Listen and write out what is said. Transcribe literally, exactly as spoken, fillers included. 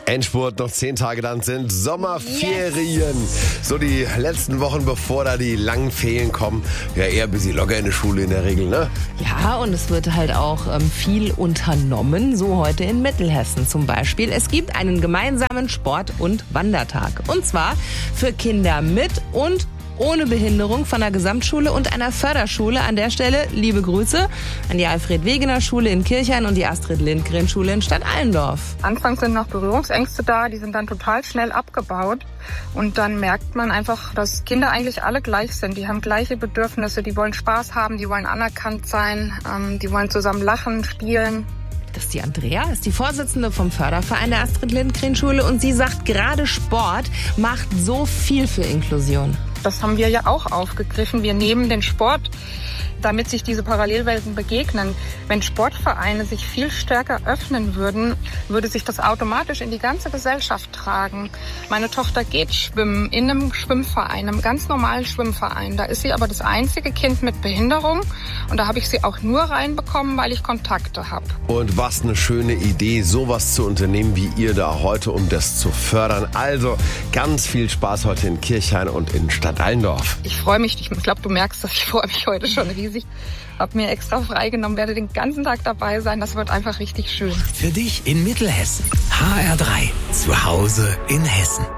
Endspurt, noch zehn Tage, dann sind Sommerferien. Yes. So die letzten Wochen, bevor da die langen Ferien kommen. Ja, eher ein bisschen locker in der Schule in der Regel, ne? Ja, und es wird halt auch ähm, viel unternommen, so heute in Mittelhessen zum Beispiel. Es gibt einen gemeinsamen Sport- und Wandertag. Und zwar für Kinder mit und ohne Behinderung von der Gesamtschule und einer Förderschule. An der Stelle liebe Grüße an die Alfred-Wegener-Schule in Kirchhain und die Astrid-Lindgren-Schule in Stadtallendorf. Anfangs sind noch Berührungsängste da, die sind dann total schnell abgebaut. Und dann merkt man einfach, dass Kinder eigentlich alle gleich sind. Die haben gleiche Bedürfnisse, die wollen Spaß haben, die wollen anerkannt sein, ähm, die wollen zusammen lachen, spielen. Das ist die Andrea, ist die Vorsitzende vom Förderverein der Astrid-Lindgren-Schule und sie sagt, gerade Sport macht so viel für Inklusion. Das haben wir ja auch aufgegriffen. Wir nehmen den Sport, damit sich diese Parallelwelten begegnen. Wenn Sportvereine sich viel stärker öffnen würden, würde sich das automatisch in die ganze Gesellschaft tragen. Meine Tochter geht schwimmen in einem Schwimmverein, einem ganz normalen Schwimmverein. Da ist sie aber das einzige Kind mit Behinderung und da habe ich sie auch nur reinbekommen, weil ich Kontakte habe. Und was eine schöne Idee, sowas zu unternehmen wie ihr da heute, um das zu fördern. Also ganz viel Spaß heute in Kirchhain und in Stadtallendorf. Ich freue mich, ich glaube, du merkst, dass ich freue mich heute schon riesig. Ich habe mir extra freigenommen, werde den ganzen Tag dabei sein. Das wird einfach richtig schön. Für dich in Mittelhessen. H R drei. Zu Hause in Hessen.